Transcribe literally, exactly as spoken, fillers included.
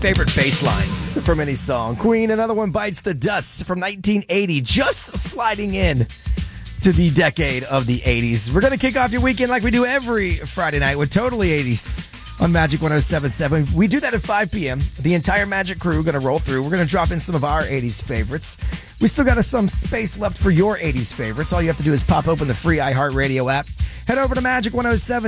Favorite bass lines from any song. Queen, Another One Bites the Dust from nineteen eighty, just sliding in to the decade of the eighties. We're going to kick off your weekend like we do every Friday night with Totally eighties on Magic one oh seven point seven. We do that at five p.m. The entire Magic crew going to roll through. We're going to drop in some of our eighties favorites. We still got some space left for your eighties favorites. All you have to do is pop open the free iHeartRadio app. Head over to Magic one oh seven